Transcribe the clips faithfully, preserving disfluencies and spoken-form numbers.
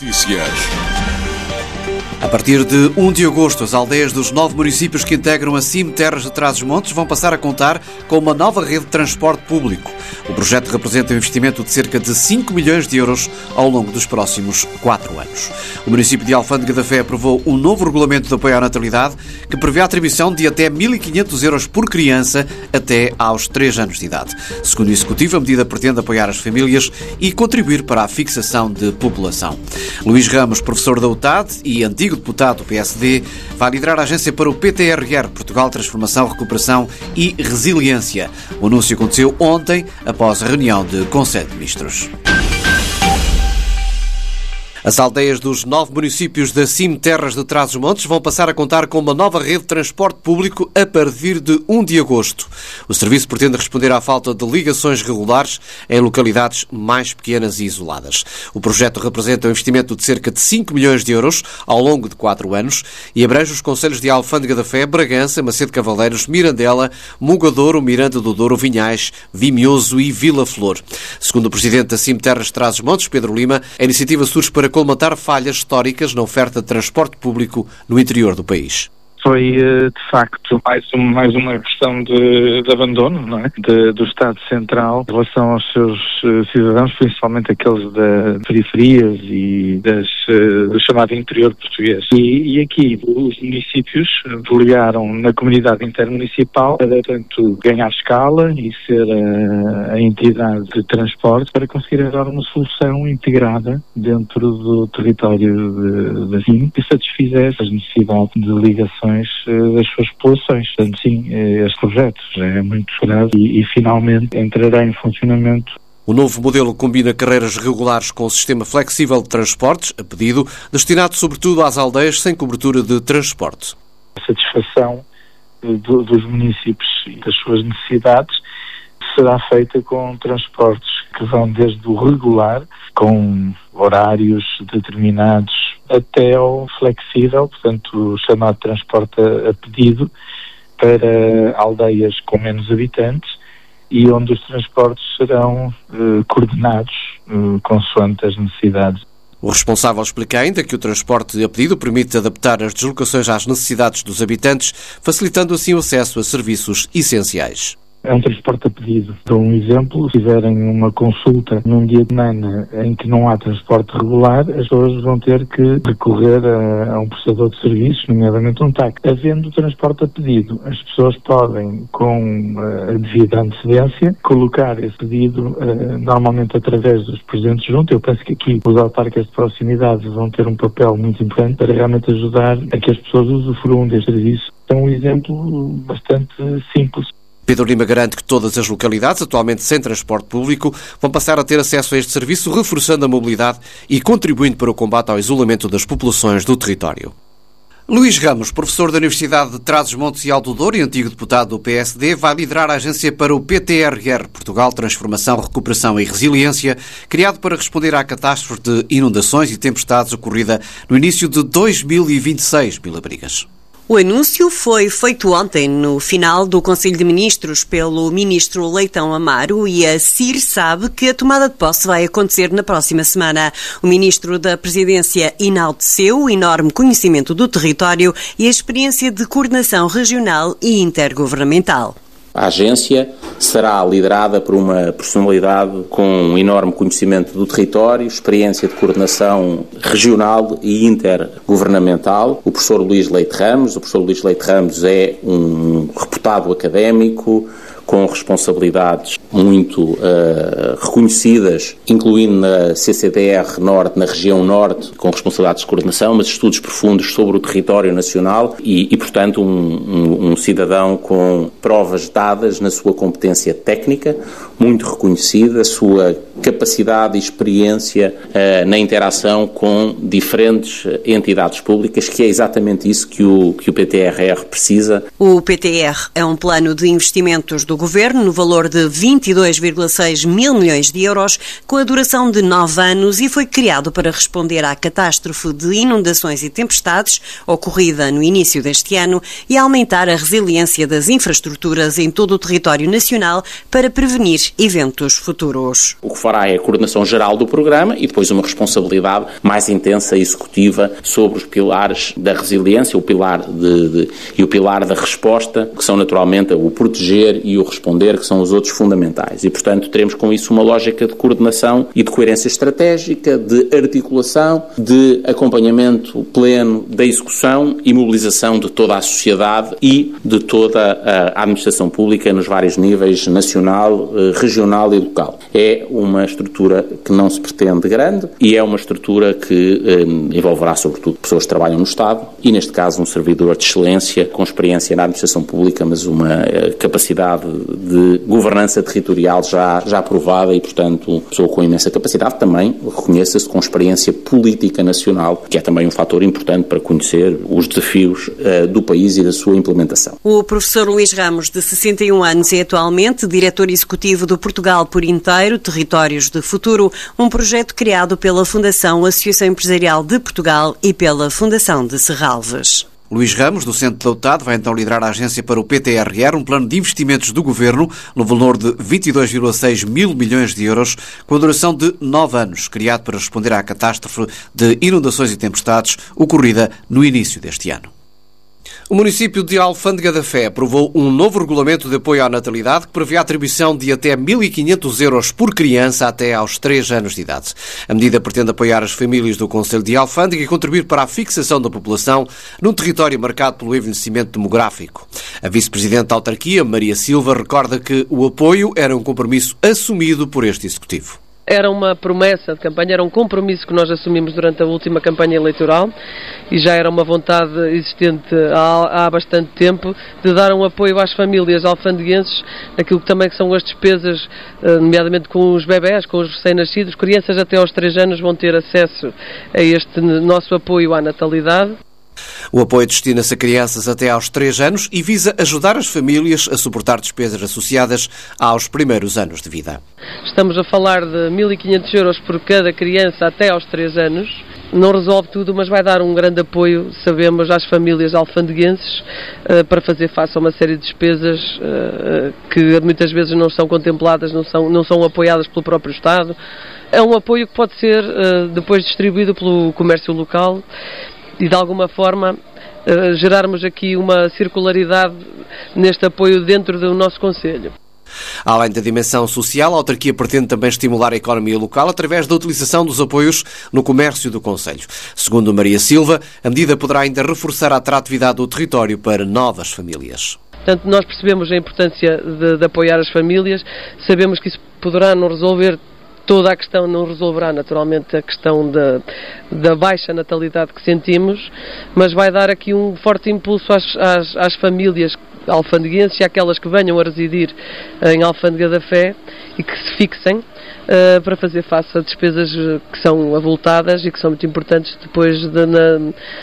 Notícias. A partir de um de agosto, as aldeias dos nove municípios que integram a C I M Terras de Trás-os-Montes vão passar a contar com uma nova rede de transporte público. O projeto representa um investimento de cerca de cinco milhões de euros ao longo dos próximos quatro anos. O município de Alfândega da Fé aprovou um novo regulamento de apoio à natalidade que prevê a atribuição de até mil e quinhentos euros por criança até aos três anos de idade. Segundo o Executivo, a medida pretende apoiar as famílias e contribuir para a fixação de população. Luís Ramos, professor da U T A D e antigo deputado do P S D, vai liderar a agência para o P T R R, Portugal Transformação, Recuperação e Resiliência. O anúncio aconteceu ontem, após a reunião de Conselho de Ministros. As aldeias dos nove municípios da C I M Terras de Trás-os-Montes vão passar a contar com uma nova rede de transporte público a partir de um de agosto. O serviço pretende responder à falta de ligações regulares em localidades mais pequenas e isoladas. O projeto representa um investimento de cerca de cinco milhões de euros ao longo de quatro anos e abrange os concelhos de Alfândega da Fé, Bragança, Macedo Cavaleiros, Mirandela, Mugadouro, Miranda do Douro, Vinhais, Vimioso e Vila Flor. Segundo o presidente da C I M Terras de Trás-os-Montes, Pedro Lima, a iniciativa surge para colmatar falhas históricas na oferta de transporte público no interior do país. Foi, de facto, mais, um, mais uma questão de, de abandono, não é? de, do Estado Central em relação aos seus cidadãos, principalmente aqueles das periferias e das, do chamado interior português. E, e aqui os municípios delegaram na comunidade intermunicipal para, portanto, ganhar escala e ser a, a entidade de transporte para conseguir dar uma solução integrada dentro do território da C I M que satisfizesse as necessidades de ligações das suas populações. Portanto, sim, este projeto já é muito esperado e, e finalmente entrará em funcionamento. O novo modelo combina carreiras regulares com o sistema flexível de transportes, a pedido, destinado sobretudo às aldeias sem cobertura de transporte. A satisfação do, dos municípios e das suas necessidades será feita com transportes que vão desde o regular, com horários determinados, até ao flexível, portanto o chamado transporte a, a pedido, para aldeias com menos habitantes e onde os transportes serão eh, coordenados eh, consoante as necessidades. O responsável explica ainda que o transporte a pedido permite adaptar as deslocações às necessidades dos habitantes, facilitando assim o acesso a serviços essenciais. É um transporte a pedido. Dou um exemplo, se tiverem uma consulta num dia de semana em que não há transporte regular, as pessoas vão ter que recorrer a, a um prestador de serviços, nomeadamente um táxi. Havendo transporte a pedido, as pessoas podem, com a devida antecedência, colocar esse pedido uh, normalmente através dos presentes juntos. Eu penso que aqui os autarcas de proximidade vão ter um papel muito importante para realmente ajudar a que as pessoas usufruam deste serviço. É um exemplo bastante simples. Pedro Lima garante que todas as localidades, atualmente sem transporte público, vão passar a ter acesso a este serviço, reforçando a mobilidade e contribuindo para o combate ao isolamento das populações do território. Luís Ramos, professor da Universidade de Trás-os-Montes e Alto Douro e antigo deputado do P S D, vai liderar a agência para o P T R R, Portugal Transformação, Recuperação e Resiliência, criado para responder à catástrofe de inundações e tempestades ocorrida no início de dois mil e vinte e seis, Bila Brigas. O anúncio foi feito ontem, no final do Conselho de Ministros, pelo ministro Leitão Amaro, e a C I R sabe que a tomada de posse vai acontecer na próxima semana. O ministro da Presidência enalteceu o enorme conhecimento do território e a experiência de coordenação regional e intergovernamental. A agência será liderada por uma personalidade com um enorme conhecimento do território, experiência de coordenação regional e intergovernamental. O professor Luís Leite Ramos. O professor Luís Leite Ramos é um reputado académico, com responsabilidades muito uh, reconhecidas, incluindo na C C D R Norte, na região Norte, com responsabilidades de coordenação, mas estudos profundos sobre o território nacional e, e portanto, um, um, um cidadão com provas dadas na sua competência técnica, muito reconhecida, a sua capacidade e experiência uh, na interação com diferentes entidades públicas, que é exatamente isso que o, que o P T R R precisa. O P T R é um plano de investimentos do Governo no valor de vinte e dois vírgula seis mil milhões de euros, com a duração de nove anos e foi criado para responder à catástrofe de inundações e tempestades ocorrida no início deste ano e aumentar a resiliência das infraestruturas em todo o território nacional para prevenir eventos futuros. O que faz fará é a coordenação geral do programa e depois uma responsabilidade mais intensa e executiva sobre os pilares da resiliência, o pilar de, de, e o pilar da resposta, que são naturalmente o proteger e o responder, que são os outros fundamentais. E, portanto, teremos com isso uma lógica de coordenação e de coerência estratégica, de articulação, de acompanhamento pleno da execução e mobilização de toda a sociedade e de toda a administração pública nos vários níveis, nacional, regional e local. É uma estrutura que não se pretende grande e é uma estrutura que eh, envolverá, sobretudo, pessoas que trabalham no Estado e, neste caso, um servidor de excelência com experiência na administração pública, mas uma eh, capacidade de governança territorial já, já aprovada e, portanto, pessoa com imensa capacidade também, reconheça-se com experiência política nacional, que é também um fator importante para conhecer os desafios uh, do país e da sua implementação. O professor Luís Ramos, de sessenta e um anos, é atualmente diretor executivo do Portugal por Inteiro, Territórios de Futuro, um projeto criado pela Fundação Associação Empresarial de Portugal e pela Fundação de Serralves. Luís Ramos, do Centro de Lautado, vai então liderar a agência para o P T R R, um plano de investimentos do Governo no valor de vinte e dois vírgula seis mil milhões de euros, com a duração de nove anos, criado para responder à catástrofe de inundações e tempestades ocorrida no início deste ano. O município de Alfândega da Fé aprovou um novo regulamento de apoio à natalidade que prevê a atribuição de até mil e quinhentos euros por criança até aos três anos de idade. A medida pretende apoiar as famílias do concelho de Alfândega e contribuir para a fixação da população num território marcado pelo envelhecimento demográfico. A vice-presidente da autarquia, Maria Silva, recorda que o apoio era um compromisso assumido por este executivo. Era uma promessa de campanha, era um compromisso que nós assumimos durante a última campanha eleitoral e já era uma vontade existente há, há bastante tempo de dar um apoio às famílias alfandeguenses, aquilo que também são as despesas, nomeadamente com os bebés, com os recém-nascidos. Crianças até aos três anos vão ter acesso a este nosso apoio à natalidade. O apoio destina-se a crianças até aos três anos e visa ajudar as famílias a suportar despesas associadas aos primeiros anos de vida. Estamos a falar de mil e quinhentos euros por cada criança até aos três anos. Não resolve tudo, mas vai dar um grande apoio, sabemos, às famílias alfandeguenses para fazer face a uma série de despesas que muitas vezes não são contempladas, não são, não são apoiadas pelo próprio Estado. É um apoio que pode ser depois distribuído pelo comércio local e, de alguma forma, uh, gerarmos aqui uma circularidade neste apoio dentro do nosso concelho. Além da dimensão social, a autarquia pretende também estimular a economia local através da utilização dos apoios no comércio do concelho. Segundo Maria Silva, a medida poderá ainda reforçar a atratividade do território para novas famílias. Portanto, nós percebemos a importância de, de apoiar as famílias, sabemos que isso poderá não resolver toda a questão, não resolverá naturalmente a questão da, da baixa natalidade que sentimos, mas vai dar aqui um forte impulso às, às, às famílias alfandeguenses e àquelas que venham a residir em Alfândega da Fé e que se fixem uh, para fazer face a despesas que são avultadas e que são muito importantes depois de, na,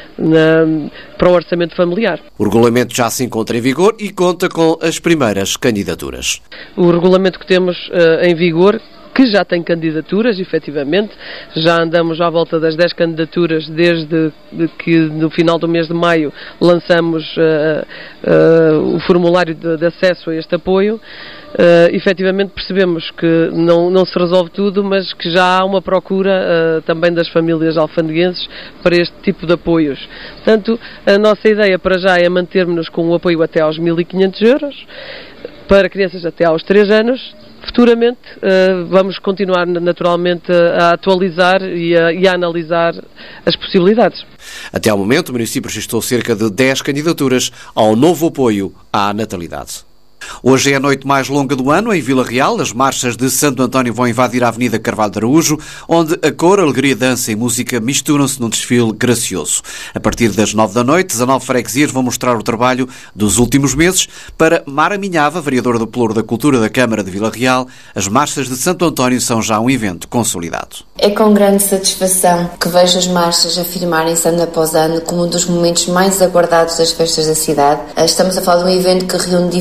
na, para o orçamento familiar. O regulamento já se encontra em vigor e conta com as primeiras candidaturas. O regulamento que temos uh, em vigor, que já tem candidaturas, efetivamente, já andamos à volta das dez candidaturas desde que no final do mês de maio lançamos uh, uh, o formulário de, de acesso a este apoio. Uh, efetivamente percebemos que não, não se resolve tudo, mas que já há uma procura uh, também das famílias alfandeguenses para este tipo de apoios. Portanto, a nossa ideia para já é mantermos-nos com o apoio até aos mil e quinhentos euros, para crianças até aos três anos. Futuramente uh, vamos continuar naturalmente a atualizar e a, e a analisar as possibilidades. Até ao momento, o município registrou cerca de dez candidaturas ao novo apoio à natalidade. Hoje é a noite mais longa do ano em Vila Real. As marchas de Santo António vão invadir a Avenida Carvalho de Araújo, onde a cor, alegria, dança e música misturam-se num desfile gracioso. A partir das nove da noite, dezanove freguesias vão mostrar o trabalho dos últimos meses. Para Mara Minhava, vereadora do Pelouro da Cultura da Câmara de Vila Real, as marchas de Santo António são já um evento consolidado. É com grande satisfação que vejo as marchas afirmarem-se ano após ano como um dos momentos mais aguardados das festas da cidade. Estamos a falar de um evento que reúne diferentes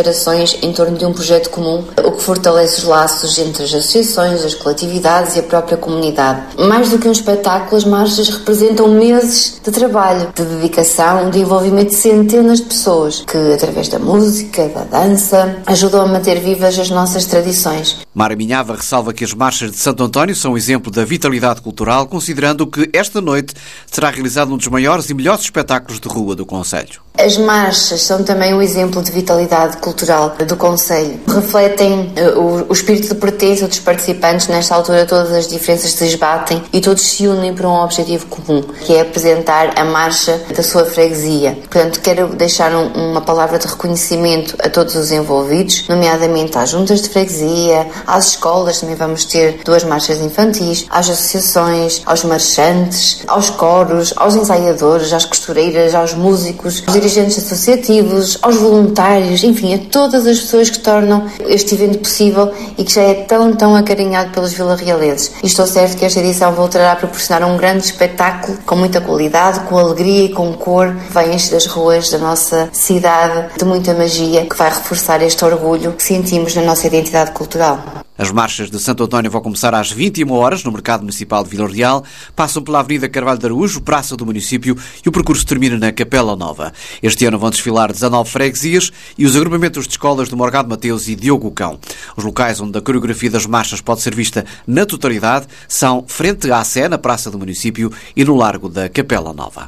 gerações em torno de um projeto comum, o que fortalece os laços entre as associações, as coletividades e a própria comunidade. Mais do que um espetáculo, as marchas representam meses de trabalho, de dedicação, de envolvimento de centenas de pessoas que, através da música, da dança, ajudam a manter vivas as nossas tradições. Mara Minhava ressalva que as marchas de Santo António são um exemplo da vitalidade cultural, considerando que esta noite será realizado um dos maiores e melhores espetáculos de rua do concelho. As marchas são também um exemplo de vitalidade cultural do concelho. Refletem uh, o, o espírito de pertença dos participantes. Nesta altura todas as diferenças se esbatem e todos se unem para um objetivo comum, que é apresentar a marcha da sua freguesia. Portanto, quero deixar um, uma palavra de reconhecimento a todos os envolvidos, nomeadamente às juntas de freguesia, às escolas, também vamos ter duas marchas infantis, às associações, aos marchantes, aos coros, aos ensaiadores, às costureiras, aos músicos, aos dirigentes associativos, aos voluntários, enfim, a todas as pessoas que tornam este evento possível e que já é tão, tão acarinhado pelos vilarrealenses. E estou certo que esta edição voltará a proporcionar um grande espetáculo com muita qualidade, com alegria e com cor, que vai encher as ruas da nossa cidade de muita magia, que vai reforçar este orgulho que sentimos na nossa identidade cultural. As marchas de Santo António vão começar às vinte e uma horas no Mercado Municipal de Vila Real, passam pela Avenida Carvalho de Araújo, Praça do Município, e o percurso termina na Capela Nova. Este ano vão desfilar dezanove freguesias e os agrupamentos de escolas do Morgado Mateus e Diogo Cão. Os locais onde a coreografia das marchas pode ser vista na totalidade são frente à Sé, na Praça do Município, e no Largo da Capela Nova.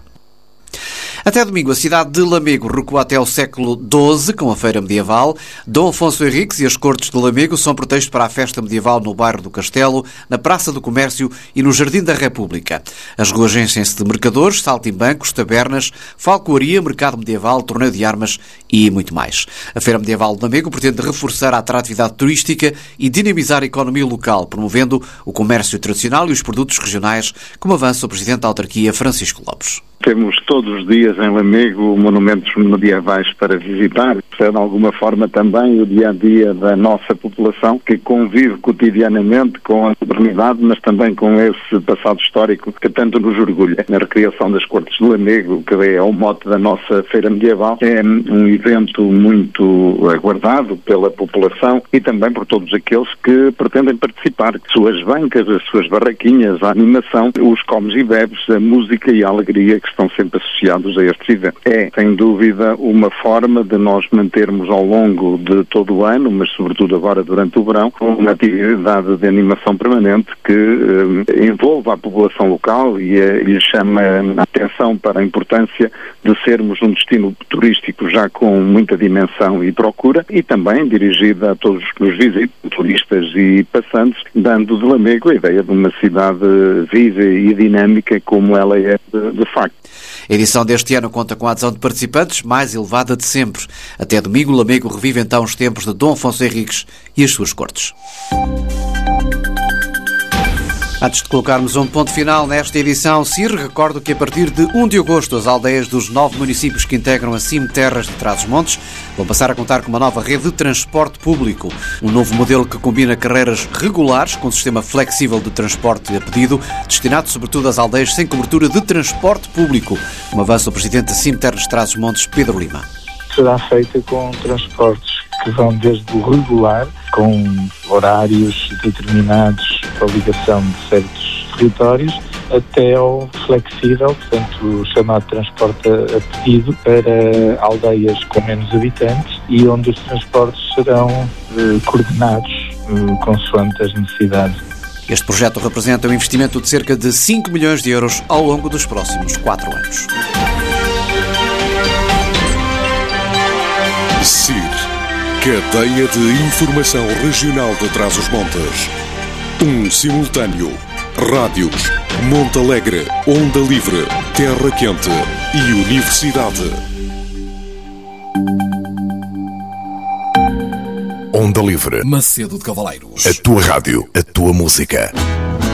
Até domingo, a cidade de Lamego recua até o século doze com a Feira Medieval. Dom Afonso Henriques e as Cortes de Lamego são pretexto para a festa medieval no bairro do Castelo, na Praça do Comércio e no Jardim da República. As ruas enchem-se de mercadores, saltimbancos, tabernas, falcoaria, mercado medieval, torneio de armas e muito mais. A Feira Medieval de Lamego pretende reforçar a atratividade turística e dinamizar a economia local, promovendo o comércio tradicional e os produtos regionais, como avança o Presidente da Autarquia, Francisco Lopes. Temos todos os dias em Lamego monumentos medievais para visitar. É de alguma forma também o dia-a-dia da nossa população que convive cotidianamente com a modernidade, mas também com esse passado histórico que tanto nos orgulha. Na recriação das Cortes de Lamego, que é o mote da nossa Feira Medieval, é um evento muito aguardado pela população e também por todos aqueles que pretendem participar. Suas bancas, as suas barraquinhas, a animação, os comes e bebes, a música e a alegria que estão sempre associados a este evento. É, sem dúvida, uma forma de nós mantermos ao longo de todo o ano, mas sobretudo agora durante o verão, uma atividade de animação permanente que eh, envolva a população local e eh, lhe chama a atenção para a importância de sermos um destino turístico já com muita dimensão e procura e também dirigida a todos os que nos visitam, turistas e passantes, dando de Lamego a ideia de uma cidade viva e dinâmica como ela é de, de facto. A edição deste ano conta com a adesão de participantes mais elevada de sempre. Até domingo, Lamego revive então os tempos de Dom Afonso Henriques e as suas cortes. Antes de colocarmos um ponto final nesta edição, C I R, recordo que a partir de primeiro de agosto as aldeias dos nove municípios que integram a C I M Terras de Trás-os-Montes vão passar a contar com uma nova rede de transporte público. Um novo modelo que combina carreiras regulares com um sistema flexível de transporte a pedido, destinado sobretudo às aldeias sem cobertura de transporte público, como avança o presidente da C I M Terras de Trás-os-Montes, Pedro Lima. Será feita com transportes que vão desde o regular, com horários determinados para a ligação de certos territórios, até ao flexível, portanto o chamado transporte a pedido para aldeias com menos habitantes e onde os transportes serão eh, coordenados eh, consoante as necessidades. Este projeto representa um investimento de cerca de cinco milhões de euros ao longo dos próximos quatro anos. C I R, Cadeia de Informação Regional de Trás-os-Montes. Um simultâneo. Rádios, Monte Alegre, Onda Livre, Terra Quente e Universidade. Onda Livre. Macedo de Cavaleiros. A tua rádio, a tua música.